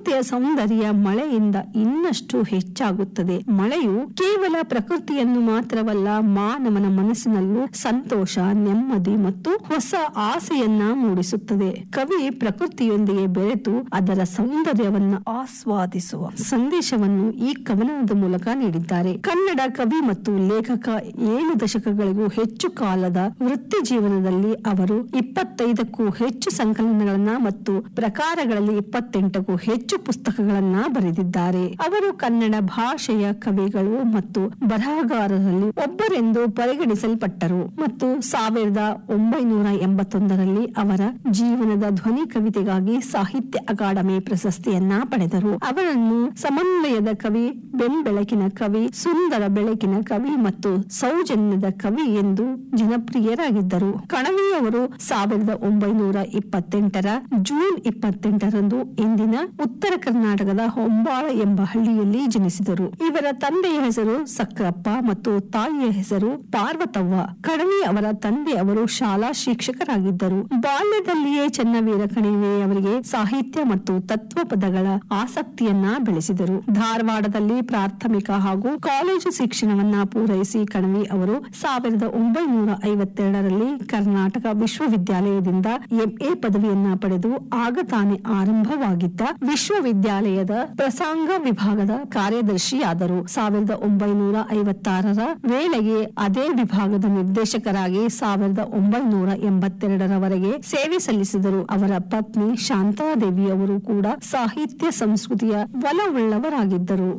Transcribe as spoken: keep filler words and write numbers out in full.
ಪ್ರಕೃತಿಯ ಸೌಂದರ್ಯ ಮಳೆಯಿಂದ ಇನ್ನಷ್ಟು ಹೆಚ್ಚಾಗುತ್ತದೆ. ಮಳೆಯು ಕೇವಲ ಪ್ರಕೃತಿಯನ್ನು ಮಾತ್ರವಲ್ಲ, ಮಾನವನ ಮನಸ್ಸಿನಲ್ಲೂ ಸಂತೋಷ, ನೆಮ್ಮದಿ ಮತ್ತು ಹೊಸ ಆಸೆಯನ್ನ ಮೂಡಿಸುತ್ತದೆ. ಕವಿ ಪ್ರಕೃತಿಯೊಂದಿಗೆ ಬೆರೆತು ಅದರ ಸೌಂದರ್ಯವನ್ನು ಆಸ್ವಾದಿಸುವ ಸಂದೇಶವನ್ನು ಈ ಕವನದ ಮೂಲಕ ನೀಡಿದ್ದಾರೆ. ಕನ್ನಡ ಕವಿ ಮತ್ತು ಲೇಖಕ ಏಳು ದಶಕಗಳಿಗೂ ಹೆಚ್ಚು ಕಾಲದ ವೃತ್ತಿ ಜೀವನದಲ್ಲಿ ಅವರು ಇಪ್ಪತ್ತೈದಕ್ಕೂ ಹೆಚ್ಚು ಸಂಕಲನಗಳನ್ನ ಮತ್ತು ಪ್ರಕಾರಗಳಲ್ಲಿ ಇಪ್ಪತ್ತೆಂಟಕ್ಕೂ ಹೆಚ್ಚು ಪುಸ್ತಕಗಳನ್ನ ಬರೆದಿದ್ದಾರೆ. ಅವರು ಕನ್ನಡ ಭಾಷೆಯ ಕವಿಗಳು ಮತ್ತು ಬರಹಗಾರರಲ್ಲಿ ಒಬ್ಬರೆಂದು ಪರಿಗಣಿಸಲ್ಪಟ್ಟರು ಮತ್ತು ಸಾವಿರದ ಒಂಬೈನೂರ ಎಂಬತ್ತೊಂದರಲ್ಲಿ ಅವರ ಜೀವನದ ಧ್ವನಿ ಕವಿತೆಗಾಗಿ ಸಾಹಿತ್ಯ ಅಕಾಡೆಮಿ ಪ್ರಶಸ್ತಿಯನ್ನ ಪಡೆದರು. ಅವರನ್ನು ಸಮನ್ವಯದ ಕವಿ, ಬೆಂಬೆಳಕಿನ ಕವಿ, ಸುಂದರ ಬೆಳಕಿನ ಕವಿ ಮತ್ತು ಸೌಜನ್ಯದ ಕವಿ ಎಂದು ಜನಪ್ರಿಯರಾಗಿದ್ದರು. ಕಣವಿಯವರು ಸಾವಿರದ ಒಂಬೈನೂರ ಇಪ್ಪತ್ತೆಂಟರ ಜೂನ್ ಇಪ್ಪತ್ತೆಂಟರಂದು ಇಂದಿನ ಉತ್ತರ ಕರ್ನಾಟಕದ ಹೊಂಬಾಳ ಎಂಬ ಹಳ್ಳಿಯಲ್ಲಿ ಜನಿಸಿದರು. ಇವರ ತಂದೆಯ ಹೆಸರು ಸಕ್ರಪ್ಪ ಮತ್ತು ತಾಯಿಯ ಹೆಸರು ಪಾರ್ವತವ್ವ. ಕಣವಿ ಅವರ ತಂದೆ ಅವರು ಶಾಲಾ ಶಿಕ್ಷಕರಾಗಿದ್ದರು. ಬಾಲ್ಯದಲ್ಲಿಯೇ ಚೆನ್ನವೀರ ಕಣವಿ ಅವರಿಗೆ ಸಾಹಿತ್ಯ ಮತ್ತು ತತ್ವ ಪದಗಳ ಆಸಕ್ತಿಯನ್ನ ಬೆಳೆಸಿದರು. ಧಾರವಾಡದಲ್ಲಿ ಪ್ರಾಥಮಿಕ ಹಾಗೂ ಕಾಲೇಜು ಶಿಕ್ಷಣವನ್ನ ಪೂರೈಸಿ ಕಣವಿ ಅವರು ಸಾವಿರದ ಒಂಬೈನೂರ ಐವತ್ತೆರಡರಲ್ಲಿ ಕರ್ನಾಟಕ ವಿಶ್ವವಿದ್ಯಾಲಯದಿಂದ ಎಂಎ ಪದವಿಯನ್ನ ಪಡೆದು ಆಗ ತಾನೇ ಆರಂಭವಾಗಿದ್ದ ವಿಶ್ವವಿದ್ಯಾಲಯದ ಪ್ರಸಂಗ ವಿಭಾಗದ ಕಾರ್ಯದರ್ಶಿಯಾದರು. ಸಾವಿರದ ಒಂಬೈನೂರ ಐವತ್ತಾರರ ವೇಳೆಗೆ ಅದೇ ವಿಭಾಗದ ನಿರ್ದೇಶಕರಾಗಿ ಸಾವಿರದ ಒಂಬೈನೂರ ಎಂಬತ್ತೆರಡರವರೆಗೆ ಸೇವೆ ಸಲ್ಲಿಸಿದರು. ಅವರ ಪತ್ನಿ ಶಾಂತಾದೇವಿ ಅವರು ಕೂಡ ಸಾಹಿತ್ಯ ಸಂಸ್ಕೃತಿಯ ಒಲವುಳ್ಳವರಾಗಿದ್ದರು.